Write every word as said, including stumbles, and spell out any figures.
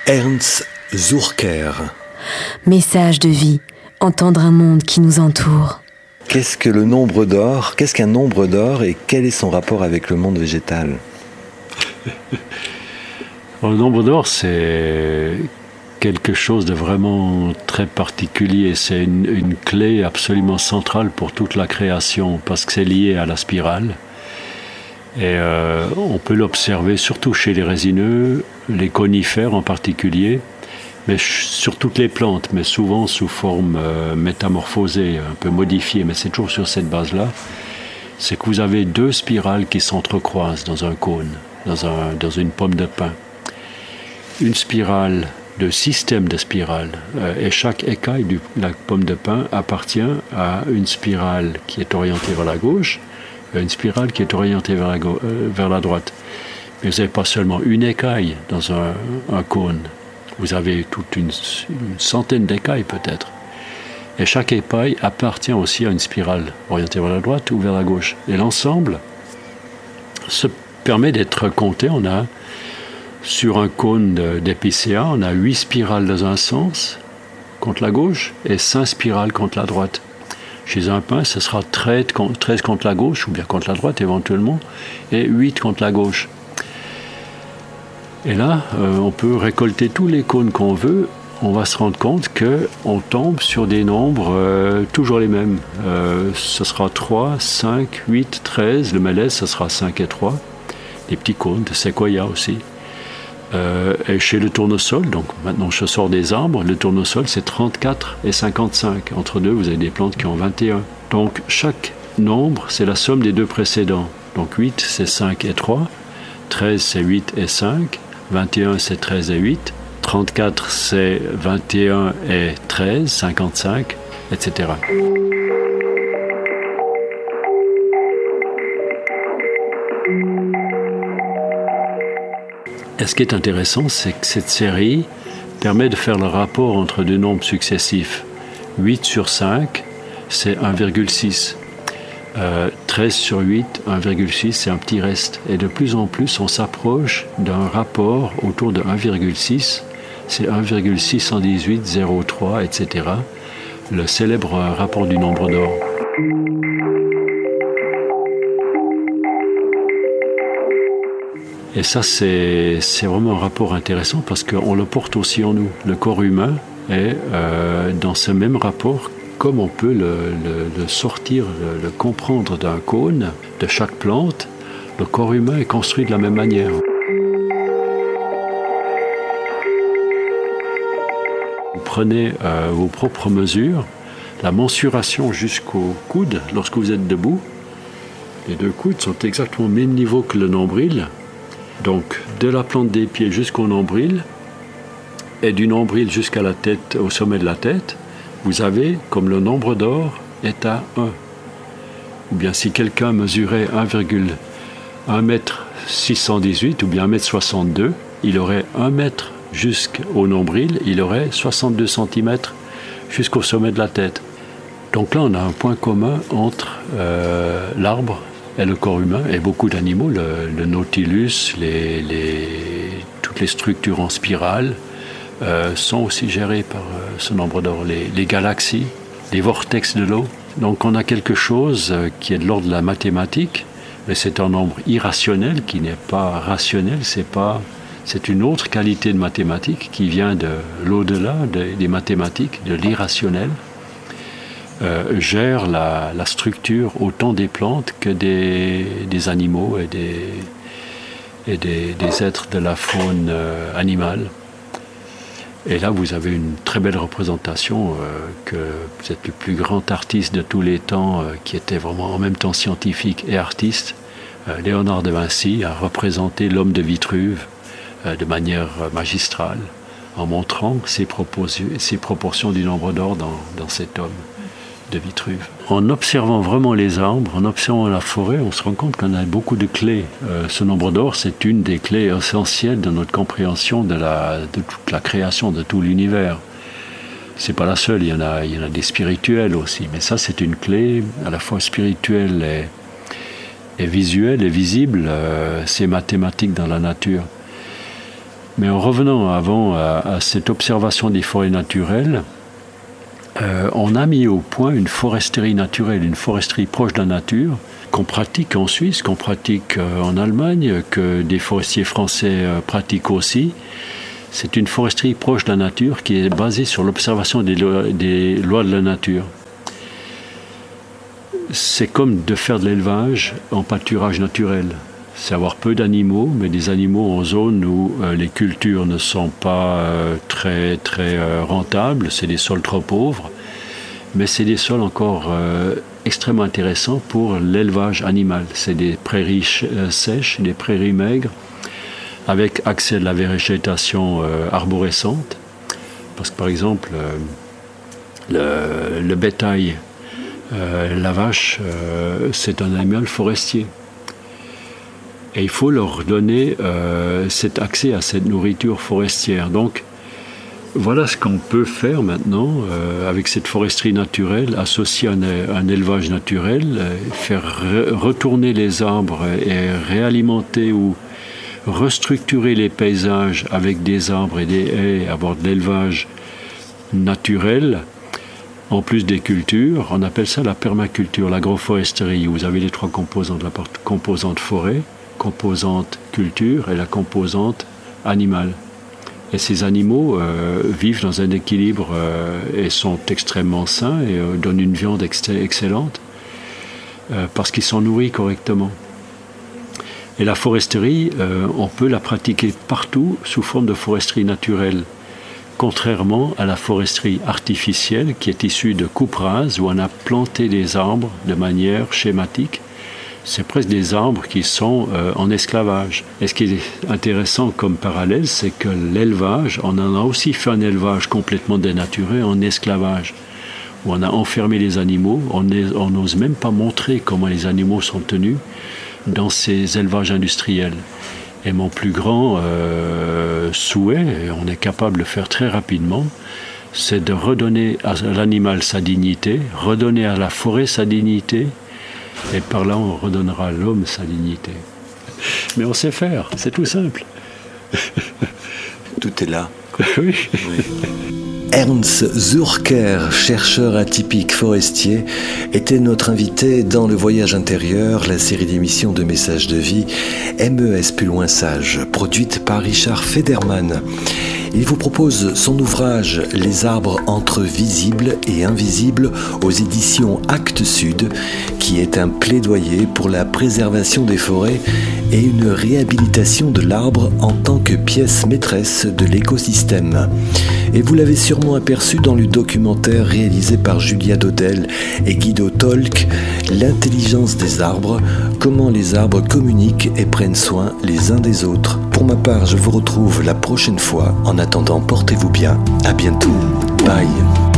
Ernst Zurcher. Message de vie, entendre un monde qui nous entoure. Qu'est-ce que le nombre d'or ? Qu'est-ce qu'un nombre d'or et quel est son rapport avec le monde végétal ? Le nombre d'or, c'est quelque chose de vraiment très particulier. C'est une, une clé absolument centrale pour toute la création parce que c'est lié à la spirale. Et euh, on peut l'observer surtout chez les résineux, les conifères en particulier, mais sur toutes les plantes, mais souvent sous forme euh, métamorphosée, un peu modifiée, mais c'est toujours sur cette base-là. C'est que vous avez deux spirales qui s'entrecroisent dans un cône, dans, un, dans une pomme de pin. Une spirale de système de spirales, euh, et chaque écaille de la pomme de pin appartient à une spirale qui est orientée vers la gauche, une spirale qui est orientée vers la, go- euh, vers la droite. Mais vous n'avez pas seulement une écaille dans un, un cône, vous avez toute une, une centaine d'écailles peut-être. Et chaque écaille appartient aussi à une spirale orientée vers la droite ou vers la gauche. Et l'ensemble se permet d'être compté. On a, sur un cône d'épicéa, on a huit spirales dans un sens contre la gauche et cinq spirales contre la droite. Chez un pin, ce sera treize contre la gauche, ou bien contre la droite éventuellement, et huit contre la gauche. Et là, euh, on peut récolter tous les cônes qu'on veut. On va se rendre compte qu'on tombe sur des nombres euh, toujours les mêmes. Euh, ce sera trois, cinq, huit, treize. Le mélèze, ce sera cinq et trois. Des petits cônes de séquoia aussi. Euh, et chez le tournesol, donc maintenant je sors des arbres, le tournesol c'est trente-quatre et cinquante-cinq. Entre deux, vous avez des plantes qui ont vingt et un. Donc chaque nombre, c'est la somme des deux précédents. Donc huit, c'est cinq et trois. treize, c'est huit et cinq. vingt et un, c'est treize et huit. trente-quatre, c'est vingt et un et treize. cinquante-cinq, et cetera. Et ce qui est intéressant, c'est que cette série permet de faire le rapport entre deux nombres successifs. huit sur cinq, c'est un virgule six. Euh, treize sur huit, un virgule six, c'est un petit reste. Et de plus en plus, on s'approche d'un rapport autour de un virgule six. C'est un virgule six cent dix-huit, zéro trois, et cetera. Le célèbre rapport du nombre d'or. Et ça, c'est, c'est vraiment un rapport intéressant parce qu'on le porte aussi en nous. Le corps humain est euh, dans ce même rapport, comme on peut le, le, le sortir, le, le comprendre d'un cône, de chaque plante. Le corps humain est construit de la même manière. Vous prenez euh, vos propres mesures, la mensuration jusqu'au coude, lorsque vous êtes debout. Les deux coudes sont exactement au même niveau que le nombril. Donc, de la plante des pieds jusqu'au nombril, et du nombril jusqu'à la tête, au sommet de la tête, vous avez, comme le nombre d'or est à un. Ou bien si quelqu'un mesurait un virgule un mètre six cent dix-huit ou bien un mètre soixante-deux, il aurait un mètre jusqu'au nombril, il aurait soixante-deux centimètres jusqu'au sommet de la tête. Donc là, on a un point commun entre euh, l'arbre et le corps humain, et beaucoup d'animaux, le, le nautilus, les, les, toutes les structures en spirale euh, sont aussi gérées par euh, ce nombre d'or, les, les galaxies, les vortex de l'eau. Donc on a quelque chose euh, qui est de l'ordre de la mathématique, mais c'est un nombre irrationnel qui n'est pas rationnel, c'est, pas, c'est une autre qualité de mathématique qui vient de l'au-delà de, des mathématiques, de l'irrationnel. Euh, gère la, la structure autant des plantes que des, des animaux et des, et des, des êtres de la faune euh, animale. Et là, vous avez une très belle représentation euh, que vous êtes le plus grand artiste de tous les temps, euh, qui était vraiment en même temps scientifique et artiste. Euh, Léonard de Vinci a représenté l'homme de Vitruve euh, de manière magistrale, en montrant ses, propos- ses proportions du nombre d'or dans, dans cet homme de Vitruve. En observant vraiment les arbres, en observant la forêt, on se rend compte qu'on a beaucoup de clés. Euh, ce nombre d'or, c'est une des clés essentielles de notre compréhension de, la, de toute la création, de tout l'univers. C'est pas la seule, il y en a, il y en a des spirituelles aussi, mais ça c'est une clé à la fois spirituelle et, et visuelle et visible. Euh, c'est mathématique dans la nature. Mais en revenant avant à, à cette observation des forêts naturelles, euh, on a mis au point une foresterie naturelle, une foresterie proche de la nature, qu'on pratique en Suisse, qu'on pratique euh, en Allemagne, que des forestiers français euh, pratiquent aussi. C'est une foresterie proche de la nature qui est basée sur l'observation des lois, des lois de la nature. C'est comme de faire de l'élevage en pâturage naturel. C'est avoir peu d'animaux, mais des animaux en zone où euh, les cultures ne sont pas euh, très, très euh, rentables, c'est des sols trop pauvres, mais c'est des sols encore euh, extrêmement intéressants pour l'élevage animal. C'est des prairies ch- euh, sèches, des prairies maigres, avec accès à la végétation euh, arborescente, parce que par exemple, euh, le, le bétail, euh, la vache, euh, c'est un animal forestier. Et il faut leur donner euh, cet accès à cette nourriture forestière. Donc, voilà ce qu'on peut faire maintenant euh, avec cette foresterie naturelle, associée à un, un élevage naturel, euh, faire re- retourner les arbres et réalimenter ou restructurer les paysages avec des arbres et des haies, avoir de l'élevage naturel, en plus des cultures. On appelle ça la permaculture, l'agroforesterie. Vous avez les trois composantes, la composante forêt, composante culture et la composante animale. Et ces animaux euh, vivent dans un équilibre euh, et sont extrêmement sains et euh, donnent une viande ex- excellente euh, parce qu'ils sont nourris correctement. Et la foresterie, euh, on peut la pratiquer partout sous forme de foresterie naturelle, contrairement à la foresterie artificielle qui est issue de coupes rases où on a planté des arbres de manière schématique. C'est presque des arbres qui sont euh, en esclavage. Et ce qui est intéressant comme parallèle, c'est que l'élevage, on en a aussi fait un élevage complètement dénaturé en esclavage, où on a enfermé les animaux, on n'ose même pas montrer comment les animaux sont tenus dans ces élevages industriels. Et mon plus grand euh, souhait, et on est capable de le faire très rapidement, c'est de redonner à l'animal sa dignité, redonner à la forêt sa dignité, et par là, on redonnera à l'homme sa dignité. Mais on sait faire, c'est tout simple. Tout est là. Oui. Oui. Ernst Zurcher, chercheur atypique forestier, était notre invité dans Le Voyage intérieur, la série d'émissions de Messages de vie, M E S plus loin sage, produite par Richard Federman. Il vous propose son ouvrage « Les arbres entre visibles et invisibles » aux éditions Actes Sud, qui est un plaidoyer pour la préservation des forêts et une réhabilitation de l'arbre en tant que pièce maîtresse de l'écosystème. Et vous l'avez sûrement aperçu dans le documentaire réalisé par Julia Dodel et Guido Tolk, L'intelligence des arbres, comment les arbres communiquent et prennent soin les uns des autres. Pour ma part, je vous retrouve la prochaine fois. En attendant, portez-vous bien. À bientôt. Bye.